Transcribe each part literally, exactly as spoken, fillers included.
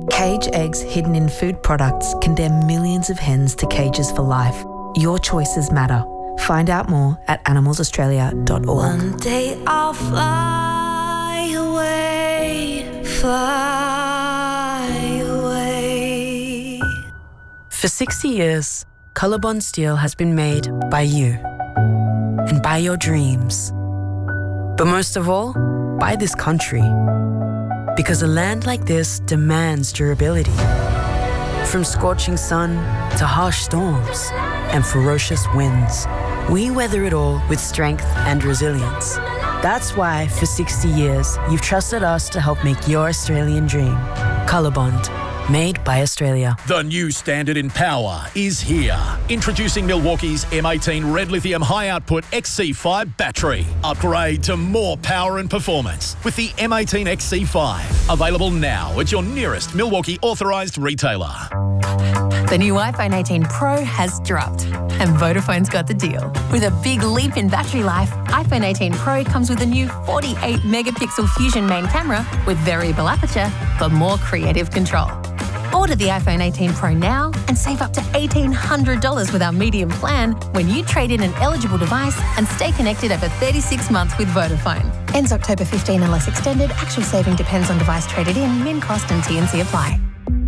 Cage eggs hidden in food products condemn millions of hens to cages for life. Your choices matter. Find out more at animals australia dot org. One day I'll fly away, fly away. For sixty years, Colorbond Steel has been made by you and by your dreams. But most of all, by this country. Because a land like this demands durability. From scorching sun to harsh storms and ferocious winds, we weather it all with strength and resilience. That's why, for sixty years, you've trusted us to help make your Australian dream. Colorbond. Made by Australia. The new standard in power is here. Introducing Milwaukee's M eighteen Red Lithium High Output X C five battery. Upgrade to more power and performance with the M eighteen X C five. Available now at your nearest Milwaukee authorised retailer. The new iPhone eighteen Pro has dropped, and Vodafone's got the deal. With a big leap in battery life, iPhone eighteen Pro comes with a new forty-eight megapixel Fusion main camera with variable aperture for more creative control. Order the iPhone eighteen Pro now and save up to eighteen hundred dollars with our medium plan when you trade in an eligible device and stay connected over thirty-six months with Vodafone. Ends October fifteenth unless extended. Actual saving depends on device traded in, min cost and T and C apply.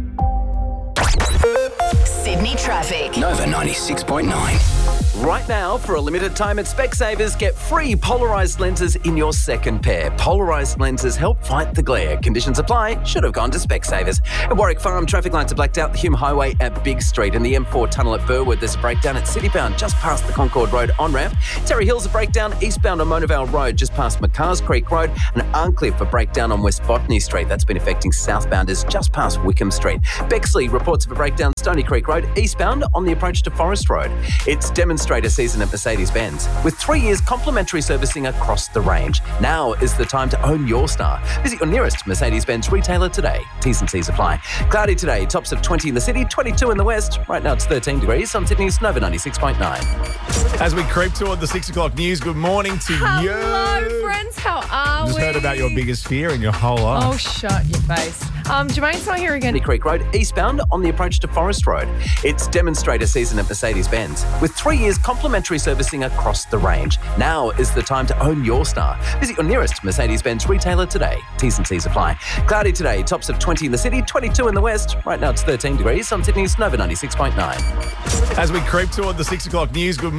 Sydney traffic. Nova ninety-six point nine. Right now, for a limited time at Specsavers, get free polarised lenses in your second pair. Polarised lenses help fight the glare. Conditions apply. Should have gone to Specsavers. At Warwick Farm, traffic lights are blacked out. The Hume Highway at Big Street and the M four tunnel at Burwood. There's a breakdown at Citybound just past the Concord Road on-ramp. Terry Hill's a breakdown eastbound on Monavale Road just past McCars Creek Road. And Arncliffe a breakdown on West Botany Street. That's been affecting southbounders just past Wickham Street. Bexley reports of a breakdown Stony Creek Road eastbound on the approach to Forest Road. It's demonstrator season at Mercedes-Benz with three years complimentary servicing across the range. Now is the time to own your star. Visit your nearest Mercedes-Benz retailer today. T's and C's apply. Cloudy today, tops of twenty in the city, twenty-two in the west. Right now it's thirteen degrees on Sydney's Nova ninety-six point nine. As we creep toward the six o'clock news, good morning to Hello, you. Hello, friends. How are Just we? heard about your biggest fear in your whole life. Oh, shut your face. Um, Jermaine's not here again. Stony Creek Road eastbound on the approach to Forest Road. It's demonstrator season at Mercedes-Benz with three years complimentary servicing across the range. Now is the time to own your star. Visit your nearest Mercedes-Benz retailer today. T's and C's apply. Cloudy today, tops of twenty in the city, twenty-two in the west. Right now it's thirteen degrees on Sydney's Nova ninety-six point nine. As we creep toward the six o'clock news, good